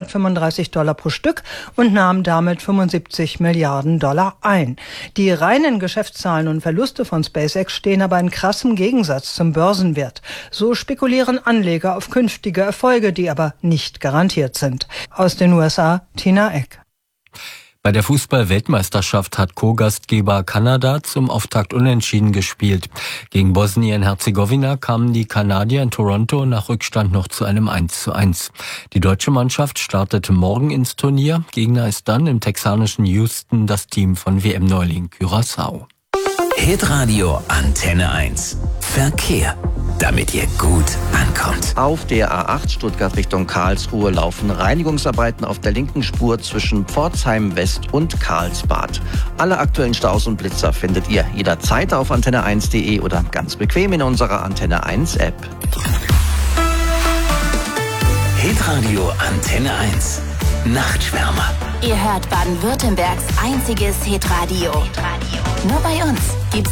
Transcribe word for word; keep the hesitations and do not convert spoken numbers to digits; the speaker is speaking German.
hundertfünfunddreißig Dollar pro Stück und nahm damit fünfundsiebzig Milliarden Dollar ein. Die reinen Geschäftszahlen und Verluste von SpaceX stehen aber in krassem Gegensatz zum Börsenwert. So spekulieren Anleger auf künftige Erfolge, die aber nicht garantiert sind. Aus den U S A, Tina Eck. Bei der Fußball-Weltmeisterschaft hat Co-Gastgeber Kanada zum Auftakt unentschieden gespielt. Gegen Bosnien-Herzegowina kamen die Kanadier in Toronto nach Rückstand noch zu einem eins zu eins. Die deutsche Mannschaft startete morgen ins Turnier. Gegner ist dann im texanischen Houston das Team von W M-Neuling Curaçao. Hitradio Antenne eins. Verkehr, damit ihr gut ankommt. Auf der A acht Stuttgart Richtung Karlsruhe laufen Reinigungsarbeiten auf der linken Spur zwischen Pforzheim West und Karlsbad. Alle aktuellen Staus und Blitzer findet ihr jederzeit auf antenne eins punkt de oder ganz bequem in unserer Antenne eins App. Hitradio Antenne eins. Nachtschwärmer. Ihr hört Baden-Württembergs einziges Hitradio. Nur bei uns gibt's